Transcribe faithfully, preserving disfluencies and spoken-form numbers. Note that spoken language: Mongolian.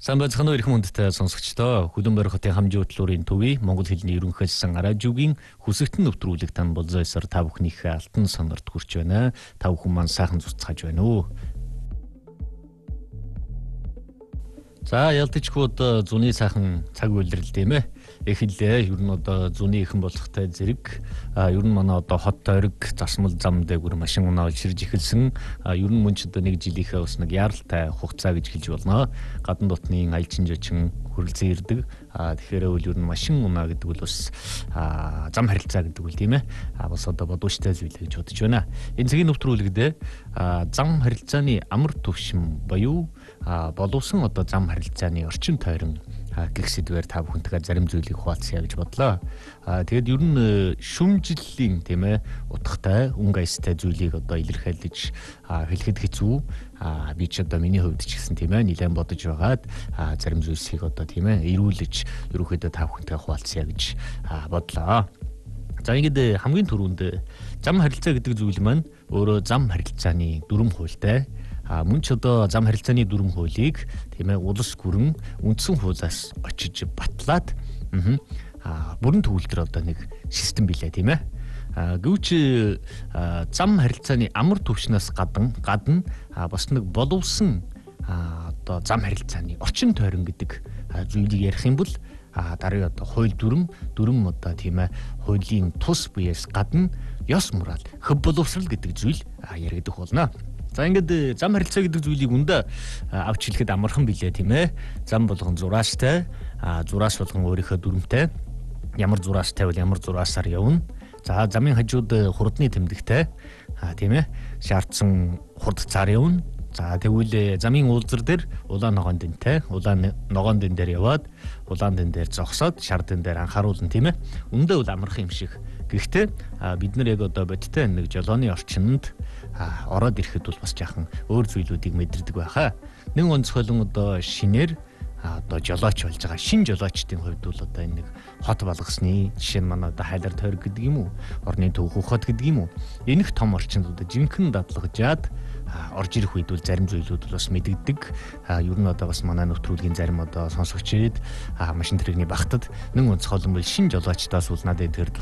Сайн байцгаана уу эрхэм хүндтэй сонсогчдоо. Хүлэмбэр хотын хамжийн хөтлөөрийн төвийн Монгол хэлний ерөнхийлсөн радиогийн хүсэгтэн нэвтрүүлэг тань болзойсоор та бүхнийхээ алтан сонорт хүрч байна. Та бүхэн маань сайхан зүцгааж байна уу? За ялдчихгүй одоо зуны сайхан цаг үйлрэл тийм ээ. Эхэллээ. Ер нь одоо зуны ихэн болохтой зэрэг а ер нь манай одоо хот тойрог засмал зам дээгүр машин унаа ширж эхэлсэн. А ер нь мөн ч одоо нэг жилийнхээ бас нэг яаралтай хугацаа гэж хэлж болно. Гадна дотны альчин жочин хөрөлцөн ирдэг. А тэгэхээр үл ер нь машин унаа гэдэг бол бас а зам харилцаа гэдэг үл тийм ээ. А бас одоо бодвоштой зүйл гэж бодож байна. Энэ цагийн нэвтрүүлэгдээ а зам харилцааны амар төвшин буюу а боловсон одоо зам харилцааны орчин тойрон гэх сэдвээр та бүхэнтэйгээ зарим зүйлийг хуваалцъя гэж бодлоо. Аа тэгээд ер нь шүмжлэлийн тийм ээ утгатай өнгө аястай зүйлийг одоо илэрхийлж хэлэхэд хэцүү. Аа би ч одоо миний хувьд ч гэсэн тийм ээ нэлээд бодож байгаад зарим зүйлсийг одоо тийм ээ эрүүлж ерөөхдөө та бүхэнтэйгээ хуваалцъя гэж бодлоо. За ингэдэ хамгийн түрүүнд зам харилцаа гэдэг зүйл маань өөрөө зам харилцааны дүрм хуультай. А мөн ч одоо зам харилцааны дүрм хуулийг тийм ээ улс гүрэн үндсэн хуулиас очиж батлаад аа бүрэн төвлөрөө одоо нэг систем билээ тийм ээ. А гэвч зам харилцааны амар төвшнөөс гадна гадна бас нэг боловсон одоо зам харилцааны орчин тойрон гэдэг зүйлийг ярих юм бол а даруй одоо хууль дүрм дүрм одоо тийм ээ хуулийн тус буяас гадна ёс мурал хөв боловсрал гэдэг зүйл яригдах болно. За ингээд зам харилцаа гэдэг зүйлийг үндэ авч хэлэхэд амархан билээ тийм ээ. Зам болгон зураастай, а зураас болгон өөрийнхөө дүрмтэй. Ямар зураастай бол ямар зураасаар явна. За замын хажууд хурдны тэмдэгтэй, а тийм ээ. Шаардсан хурд цаар явна. За тэгвэл замын уулзар дээр улаан ногоон дэнтэй, улаан ногоон дэн дээр яваад улаан дэн дээр зогсоод шар дэн дээр анхааруулна тийм ээ. Үндэ бол амархан юм шиг. Гэхдээ бид нар яг одоо бодтой нэг жолооны орчинд ороод ирэхэд бол бас жаахан өөр зүйлүүдийг мэдэрдэг байхаа. Нэг онцгойлон одоо шинээр одоо жолооч болж байгаа шин жолоочдын хувьд бол одоо энэ нэг хот болгосны жишээ нь манай одоо хайлар тойрог гэдэг юм уу, орны төвхөх хот гэдэг юм уу. Энэх том орчинд одоо жинхэнэ дадлагжаад орж ирэх үед бол зарим зүйлүүд бас мэдэгдэг. Ер нь одоо бас манай нэвтрүүлгийн зарим одоо сонсогчид машин тэрэгний багтад нэг онцгойлон бол шин жолоочдоос бол надад тэр